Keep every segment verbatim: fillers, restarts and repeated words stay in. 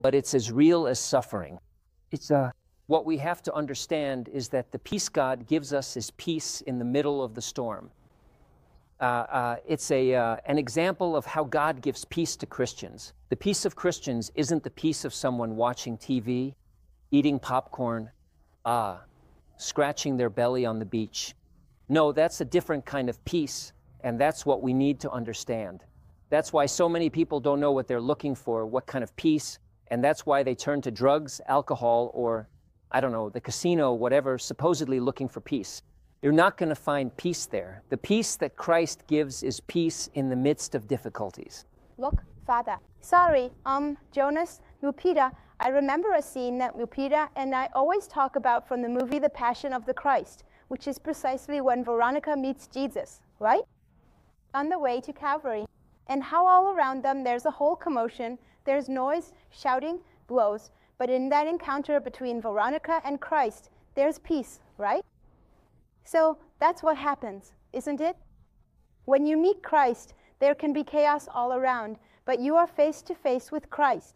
but it's as real as suffering. It's a, what we have to understand is that the peace God gives us is peace in the middle of the storm. Uh, uh, it's a, uh, an example of how God gives peace to Christians. The peace of Christians isn't the peace of someone watching T V, eating popcorn, ah, scratching their belly on the beach. No, that's a different kind of peace, and that's what we need to understand. That's why so many people don't know what they're looking for, what kind of peace, and that's why they turn to drugs, alcohol, or, I don't know, the casino, whatever, supposedly looking for peace. You're not going to find peace there. The peace that Christ gives is peace in the midst of difficulties. Look, Father. Sorry, um, Jonas, Lupita, I remember a scene that Lupita and I always talk about from the movie The Passion of the Christ, which is precisely when Veronica meets Jesus, right? On the way to Calvary. And how all around them there's a whole commotion, there's noise, shouting, blows, but in that encounter between Veronica and Christ, there's peace, right? So that's what happens, isn't it? When you meet Christ, there can be chaos all around, but you are face to face with Christ.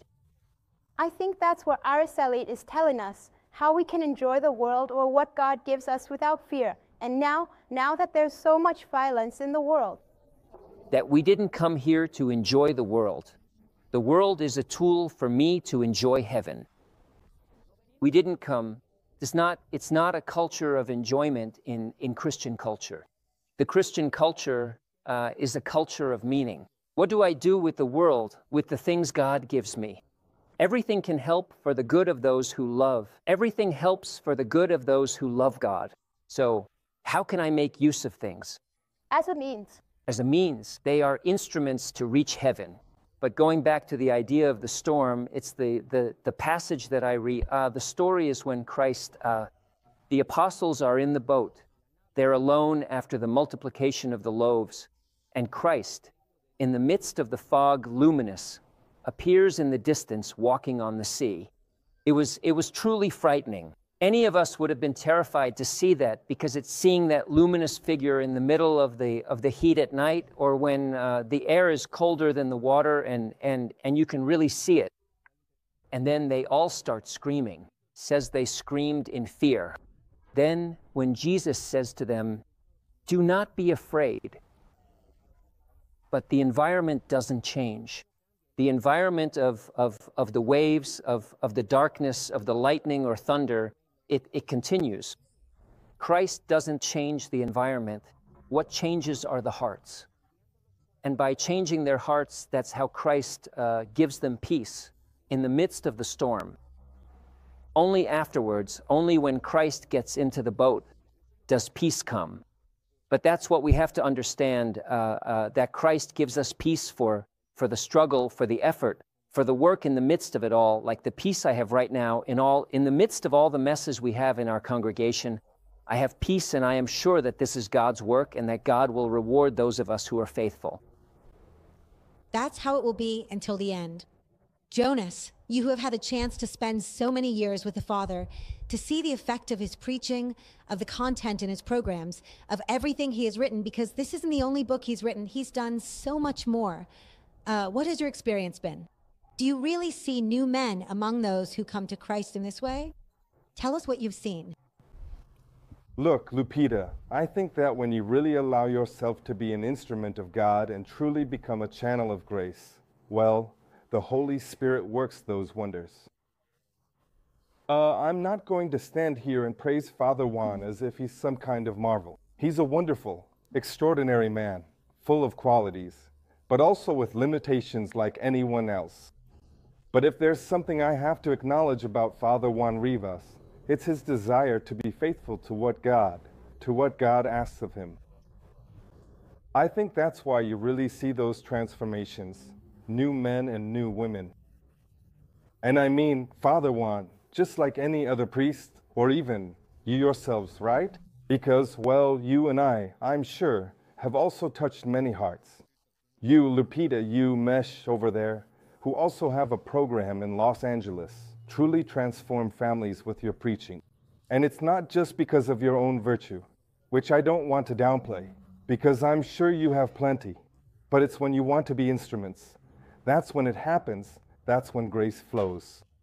I think that's what Araceli is telling us, how we can enjoy the world or what God gives us without fear. And now, now that there's so much violence in the world. That we didn't come here to enjoy the world. The world is a tool for me to enjoy heaven. We didn't come, it's not, it's not a culture of enjoyment in, in Christian culture. The Christian culture uh, is a culture of meaning. What do I do with the world, with the things God gives me? Everything can help for the good of those who love. Everything helps for the good of those who love God. So, how can I make use of things? As a means. As a means. They are instruments to reach heaven. But going back to the idea of the storm, it's the, the, the passage that I read. Uh, the story is when Christ, uh, the apostles are in the boat. They're alone after the multiplication of the loaves. And Christ, in the midst of the fog, luminous, appears in the distance walking on the sea. It was, it was truly frightening. Any of us would have been terrified to see that, because it's seeing that luminous figure in the middle of the, of the heat at night, or when uh, the air is colder than the water and, and, and you can really see it. And then they all start screaming. It says they screamed in fear. Then when Jesus says to them, "Do not be afraid," but the environment doesn't change. The environment of, of, of the waves, of, of the darkness, of the lightning or thunder, it, it continues. Christ doesn't change the environment. What changes are the hearts. And by changing their hearts, that's how Christ uh, gives them peace in the midst of the storm. Only afterwards, only when Christ gets into the boat, does peace come. But that's what we have to understand, uh, uh, that Christ gives us peace for for the struggle, for the effort, for the work in the midst of it all, like the peace I have right now in all, in the midst of all the messes we have in our congregation. I have peace, and I am sure that this is God's work and that God will reward those of us who are faithful. That's how it will be until the end. Jonas, you who have had a chance to spend so many years with the Father, to see the effect of his preaching, of the content in his programs, of everything he has written, because this isn't the only book he's written, he's done so much more. Uh, what has your experience been? Do you really see new men among those who come to Christ in this way? Tell us what you've seen. Look, Lupita, I think that when you really allow yourself to be an instrument of God and truly become a channel of grace, well, the Holy Spirit works those wonders. Uh, I'm not going to stand here and praise Father Juan as if he's some kind of marvel. He's a wonderful, extraordinary man, full of qualities, but also with limitations like anyone else. But if there's something I have to acknowledge about Father Juan Rivas, it's his desire to be faithful to what God, to what God asks of him. I think that's why you really see those transformations, new men and new women. And I mean, Father Juan, just like any other priest, or even you yourselves, right? Because, well, you and I, I'm sure, have also touched many hearts. You, Lupita, you, Mesh, over there, who also have a program in Los Angeles, truly transform families with your preaching. And it's not just because of your own virtue, which I don't want to downplay, because I'm sure you have plenty, but it's when you want to be instruments. That's when it happens That's when grace flows.